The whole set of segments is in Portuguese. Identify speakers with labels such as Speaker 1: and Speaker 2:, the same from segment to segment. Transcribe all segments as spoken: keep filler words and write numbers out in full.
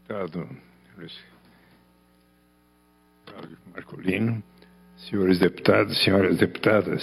Speaker 1: Deputado Cláudio Marcolino, senhores deputados, senhoras deputadas,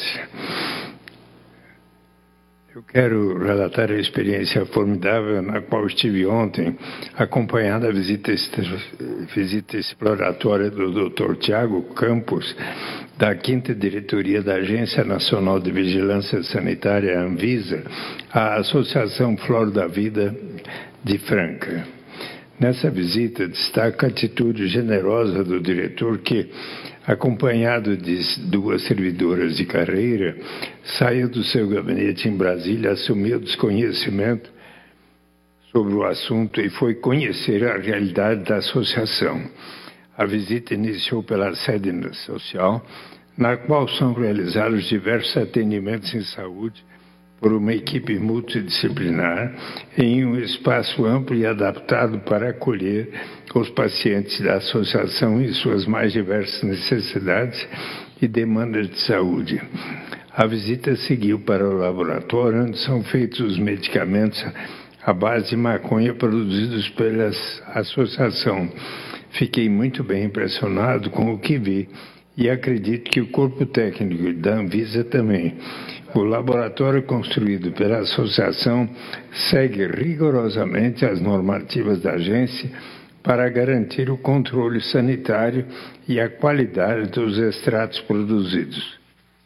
Speaker 1: eu quero relatar a experiência formidável na qual estive ontem, acompanhando a visita, visita exploratória do doutor Tiago Campos, da quinta Diretoria da Agência Nacional de Vigilância Sanitária, Anvisa, à Associação Flor da Vida de Franca. Nessa visita, destaca a atitude generosa do diretor que, acompanhado de duas servidoras de carreira, saiu do seu gabinete em Brasília, assumiu desconhecimento sobre o assunto e foi conhecer a realidade da associação. A visita iniciou pela sede social, na qual são realizados diversos atendimentos em saúde por uma equipe multidisciplinar em um espaço amplo e adaptado para acolher os pacientes da associação em suas mais diversas necessidades e demandas de saúde. A visita seguiu para o laboratório, onde são feitos os medicamentos à base de maconha produzidos pela associação. Fiquei muito bem impressionado com o que vi e acredito que o corpo técnico da Anvisa também. O laboratório construído pela associação segue rigorosamente as normativas da agência para garantir o controle sanitário e a qualidade dos extratos produzidos.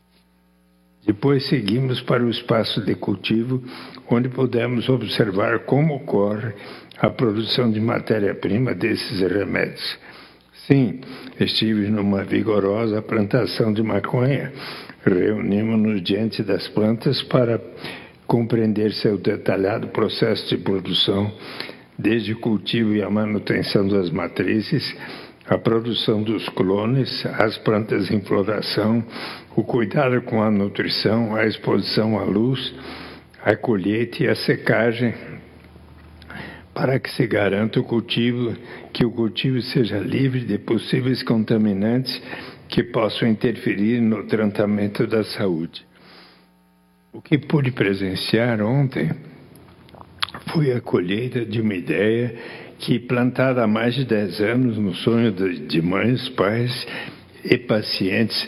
Speaker 1: Depois seguimos para o espaço de cultivo, onde pudemos observar como ocorre a produção de matéria-prima desses remédios. Sim, estive numa vigorosa plantação de maconha. Reunimos-nos diante das plantas para compreender seu detalhado processo de produção, desde o cultivo e a manutenção das matrizes, a produção dos clones, as plantas em floração, o cuidado com a nutrição, a exposição à luz, a colheita e a secagem, para que se garanta o cultivo, que o cultivo seja livre de possíveis contaminantes que possam interferir no tratamento da saúde. O que pude presenciar ontem foi a colheita de uma ideia que, plantada há mais de dez anos no sonho de mães, pais e pacientes,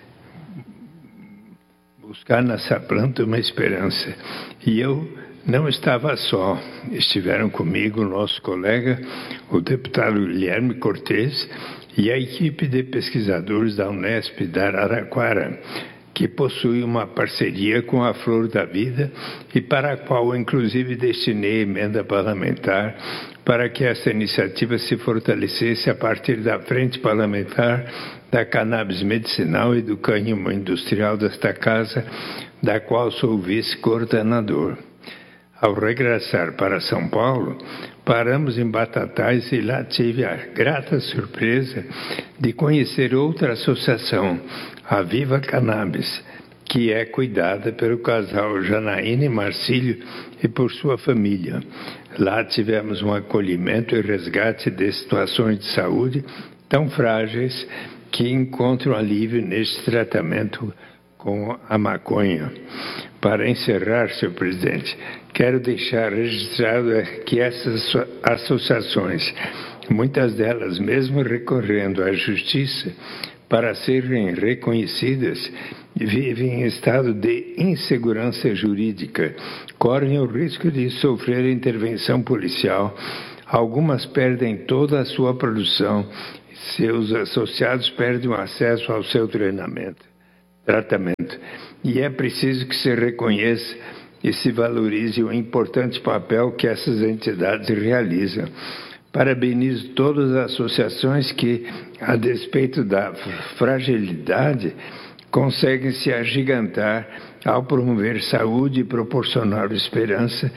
Speaker 1: buscar nessa planta uma esperança. E eu não estava só. Estiveram comigo o nosso colega, o deputado Guilherme Cortes, e a equipe de pesquisadores da Unesp da Araraquara, que possui uma parceria com a Flor da Vida e para a qual, inclusive, destinei emenda parlamentar para que essa iniciativa se fortalecesse a partir da frente parlamentar da cannabis medicinal e do cânhamo industrial desta casa, da qual sou vice-coordenador. Ao regressar para São Paulo, paramos em Batatais e lá tive a grata surpresa de conhecer outra associação, a Viva Cannabis, que é cuidada pelo casal Janaína e Marcílio e por sua família. Lá tivemos um acolhimento e resgate de situações de saúde tão frágeis que encontram alívio neste tratamento com a maconha. Para encerrar, senhor presidente, quero deixar registrado que essas associações, muitas delas mesmo recorrendo à justiça para serem reconhecidas, vivem em estado de insegurança jurídica, correm o risco de sofrer intervenção policial. Algumas perdem toda a sua produção, seus associados perdem o acesso ao seu treinamento, tratamento. E é preciso que se reconheça e se valorize o importante papel que essas entidades realizam. Parabenizo todas as associações que, a despeito da fragilidade, conseguem se agigantar ao promover saúde e proporcionar esperança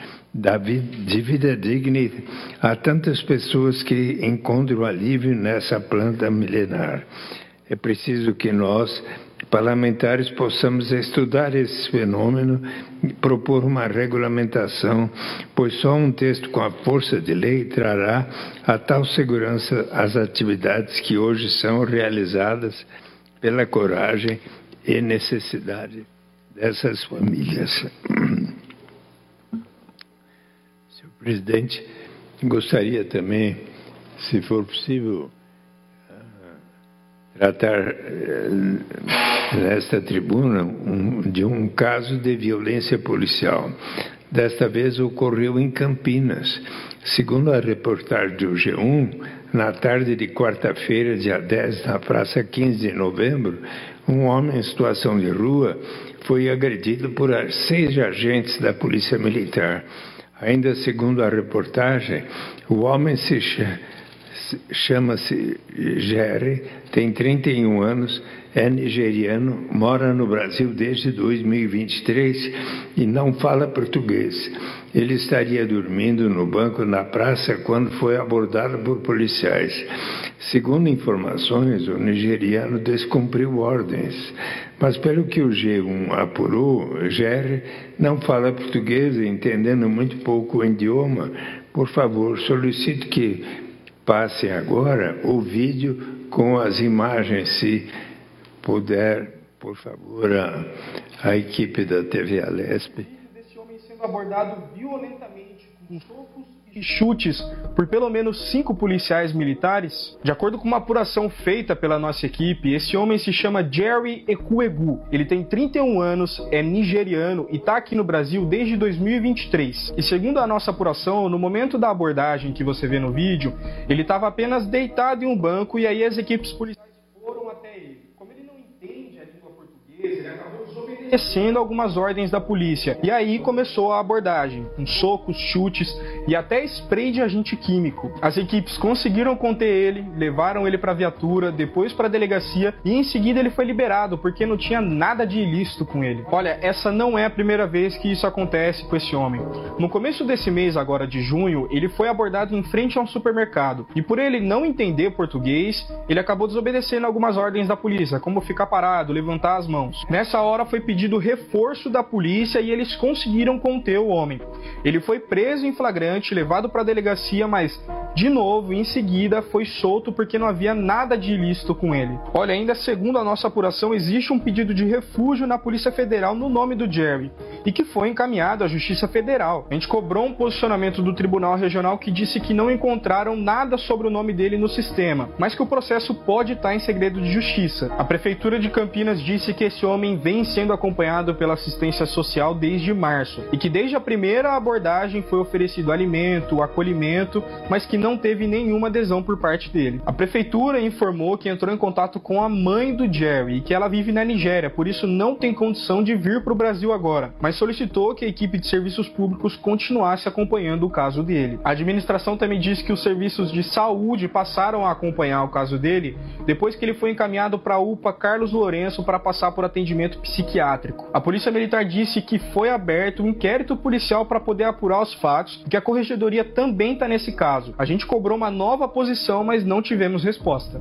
Speaker 1: de vida digna a tantas pessoas que encontram alívio nessa planta milenar. É preciso que nós, parlamentares, possamos estudar esse fenômeno e propor uma regulamentação, pois só um texto com a força de lei trará a tal segurança às atividades que hoje são realizadas pela coragem e necessidade dessas famílias. Senhor presidente, gostaria também se for possível, tratar nesta tribuna um, de um caso de violência policial. Desta vez ocorreu em Campinas. Segundo a reportagem do G um, na tarde de quarta-feira, dia dez, na Praça quinze de novembro, um homem em situação de rua foi agredido por seis agentes da Polícia Militar. Ainda segundo a reportagem, o homem se chama-se Jerry, tem trinta e um anos, é nigeriano, mora no Brasil desde dois mil e vinte e três e não fala português. Ele estaria dormindo no banco na praça quando foi abordado por policiais. Segundo informações, o nigeriano descumpriu ordens, mas pelo que o G um apurou, Jerry não fala português, entendendo muito pouco o idioma. Por favor, solicito que passem agora o vídeo com as imagens, se puder, por favor, a, a equipe da T V Alesp.
Speaker 2: Desse homem sendo abordado violentamente com socos e chutes por pelo menos cinco policiais militares. De acordo com uma apuração feita pela nossa equipe, esse homem se chama Jerry Ekwuegu. Ele tem trinta e um anos, é nigeriano e está aqui no Brasil desde dois mil e vinte e três. E segundo a nossa apuração, no momento da abordagem que você vê no vídeo, ele estava apenas deitado em um banco e aí as equipes policiais foram até ele. Como ele não entende a língua portuguesa, ele acabou desobedecendo algumas ordens da polícia. E aí começou a abordagem, com socos, chutes e até spray de agente químico. As equipes conseguiram conter ele, levaram ele para a viatura, depois para a delegacia e em seguida ele foi liberado porque não tinha nada de ilícito com ele. Olha, essa não é a primeira vez que isso acontece com esse homem. No começo desse mês, agora de junho, ele foi abordado em frente a um supermercado e por ele não entender português, ele acabou desobedecendo algumas ordens da polícia, como ficar parado, levantar as mãos. Nessa hora foi pedido reforço da polícia e eles conseguiram conter o homem. Ele foi preso em flagrante, levado para a delegacia, mas de novo, em seguida, foi solto porque não havia nada de ilícito com ele. Olha, ainda segundo a nossa apuração, existe um pedido de refúgio na Polícia Federal no nome do Jerry e que foi encaminhado à Justiça Federal. A gente cobrou um posicionamento do Tribunal Regional que disse que não encontraram nada sobre o nome dele no sistema, mas que o processo pode estar em segredo de justiça. A Prefeitura de Campinas disse que esse homem vem sendo acompanhado pela assistência social desde março e que desde a primeira abordagem foi oferecido alimento, acolhimento, mas que não teve nenhuma adesão por parte dele. A prefeitura informou que entrou em contato com a mãe do Jerry e que ela vive na Nigéria, por isso não tem condição de vir para o Brasil agora, mas solicitou que a equipe de serviços públicos continuasse acompanhando o caso dele. A administração também disse que os serviços de saúde passaram a acompanhar o caso dele depois que ele foi encaminhado para a U P A Carlos Lourenço para passar por atendimento psiquiátrico. A Polícia Militar disse que foi aberto um inquérito policial para poder apurar os fatos e que a Corregedoria também está nesse caso. A gente cobrou uma nova posição, mas não tivemos resposta.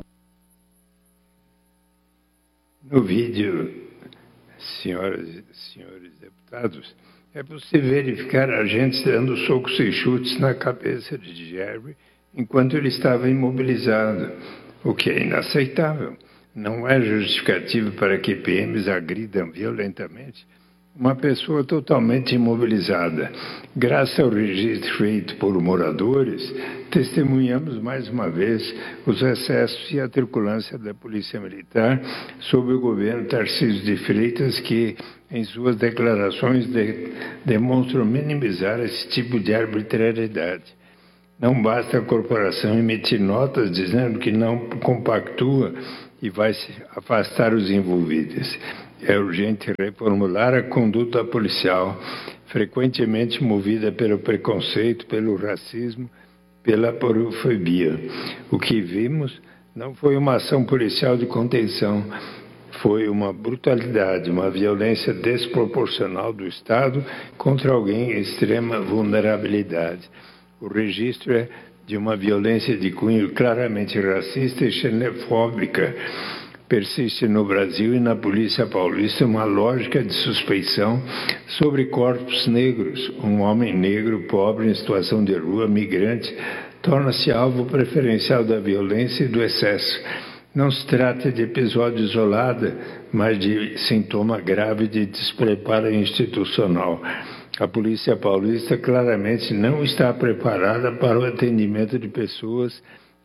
Speaker 1: No vídeo, senhoras e senhores deputados, é possível verificar agentes dando socos e chutes na cabeça de Jerry enquanto ele estava imobilizado, o que é inaceitável. Não é justificativo para que P Ms agridam violentamente uma pessoa totalmente imobilizada. Graças ao registro feito por moradores, testemunhamos mais uma vez os excessos e a truculência da Polícia Militar sob o governo Tarcísio de Freitas, que, em suas declarações, de, demonstram minimizar esse tipo de arbitrariedade. Não basta a corporação emitir notas dizendo que não compactua e vai se afastar os envolvidos. É urgente reformular a conduta policial, frequentemente movida pelo preconceito, pelo racismo, pela porofobia. O que vimos não foi uma ação policial de contenção, foi uma brutalidade, uma violência desproporcional do Estado contra alguém em extrema vulnerabilidade. O registro é de uma violência de cunho claramente racista e xenofóbica. Persiste no Brasil e na Polícia Paulista uma lógica de suspeição sobre corpos negros. Um homem negro, pobre, em situação de rua, migrante, torna-se alvo preferencial da violência e do excesso. Não se trata de episódio isolado, mas de sintoma grave de despreparo institucional. A Polícia Paulista claramente não está preparada para o atendimento de pessoas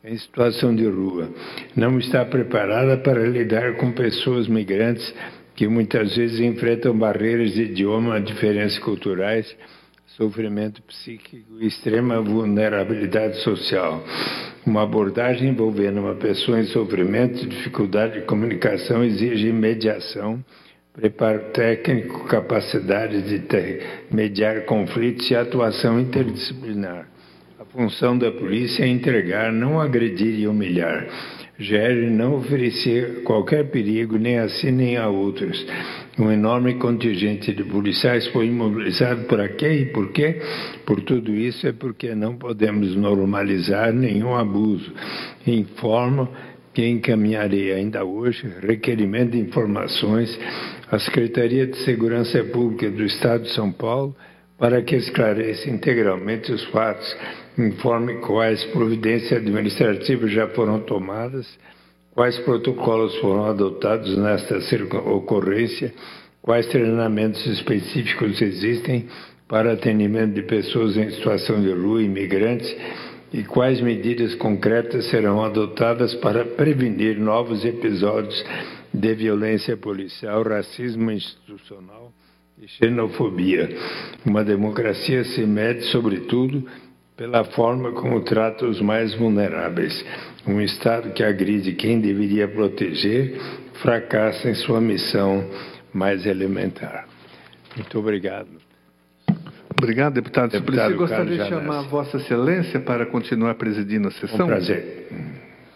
Speaker 1: em situação de rua. Não está preparada para lidar com pessoas migrantes que muitas vezes enfrentam barreiras de idioma, diferenças culturais, sofrimento psíquico e extrema vulnerabilidade social. Uma abordagem envolvendo uma pessoa em sofrimento, dificuldade de comunicação, exige mediação, preparo técnico, capacidade de ter, mediar conflitos e atuação interdisciplinar. A função da polícia é entregar, não agredir e humilhar. Gere não oferecer qualquer perigo nem a si nem a outros. Um enorme contingente de policiais foi imobilizado por quê e por quê? Por tudo isso é porque não podemos normalizar nenhum abuso. Informo que encaminharei ainda hoje requerimento de informações à Secretaria de Segurança Pública do Estado de São Paulo para que esclareça integralmente os fatos, informe quais providências administrativas já foram tomadas, quais protocolos foram adotados nesta ocorrência, quais treinamentos específicos existem para atendimento de pessoas em situação de rua e imigrantes e quais medidas concretas serão adotadas para prevenir novos episódios de violência policial, racismo institucional e xenofobia. Uma democracia se mede, sobretudo, pela forma como trata os mais vulneráveis. Um Estado que agride quem deveria proteger fracassa em sua missão mais elementar. Muito obrigado.
Speaker 3: Obrigado, deputado.
Speaker 1: Deputado
Speaker 3: Suplicy, gostaria
Speaker 1: Carlos
Speaker 3: de chamar
Speaker 1: Janassi.
Speaker 3: Vossa Excelência para continuar presidindo a sessão?
Speaker 1: Um prazer.